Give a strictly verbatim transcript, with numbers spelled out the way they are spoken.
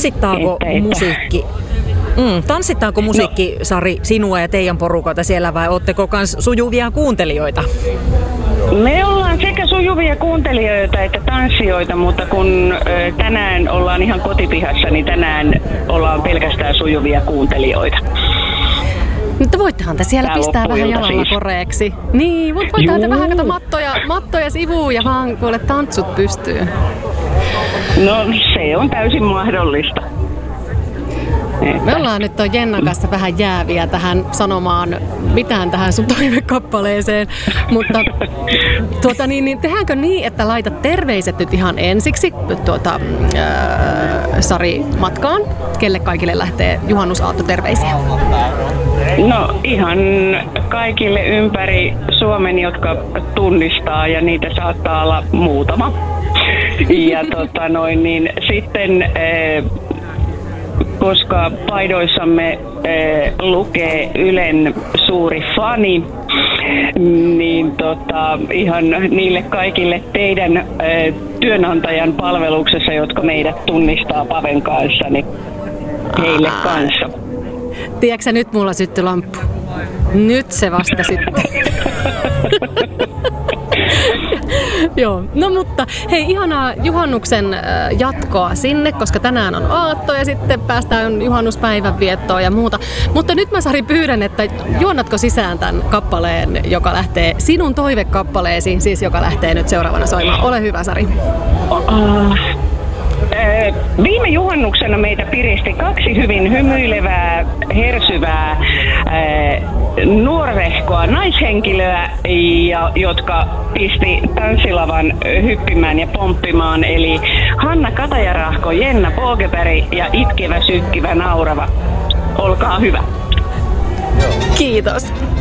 Tanssittaako Että, että. musiikki? Mm, tanssittaako musiikki, no. Sari, sinua ja teidän porukalta siellä vai ootteko kans sujuvia kuuntelijoita? Me ollaan sekä sujuvia kuuntelijoita että tanssijoita, mutta kun ö, tänään ollaan ihan kotipihassa, niin tänään ollaan pelkästään sujuvia kuuntelijoita. Mutta voittehan te siellä Tää pistää vähän loppuilta jalalla siis. koreeksi. Niin, mutta voittehan te vähän kato mattoja, mattoja sivuun ja vaan kuule tanssut pystyy. No se on täysin mahdollista. Me ollaan nyt ton Jennan kanssa vähän jääviä tähän sanomaan mitään tähän sun toivekappaleeseen, mutta tuota, niin, niin, tehdäänkö niin, että laitat terveiset nyt ihan ensiksi tuota, ää, Sari matkaan, kelle kaikille lähtee juhannusaatto terveisiä? No ihan kaikille ympäri Suomen, jotka tunnistaa ja niitä saattaa olla muutama. Ja tota noin, niin sitten eh, koska paidoissamme eh, lukee Ylen suuri fani, niin tota, ihan niille kaikille teidän eh, työnantajan palveluksessa, jotka meidät tunnistaa Paven kanssa, niin heille kanssa. Tiedätkö nyt mulla syttyi lamppu? Nyt se vasta sitten. Joo, no mutta hei, ihanaa juhannuksen jatkoa sinne, koska tänään on aatto ja sitten päästään juhannuspäivän viettoon ja muuta. Mutta nyt mä, Sari, pyydän, että juonnatko sisään tämän kappaleen, joka lähtee sinun toivekappaleesi, siis joka lähtee nyt seuraavana soimaan. Ole hyvä, Sari. Uh. Viime juhannuksena meitä piristi kaksi hyvin hymyilevää, hersyvää, nuorehkoa naishenkilöä, jotka pisti tanssilavan hyppimään ja pomppimaan. Eli Hanna Katajarahko, Jenna Pågeberg ja itkevä, sykkivä, naurava. Olkaa hyvä. Kiitos.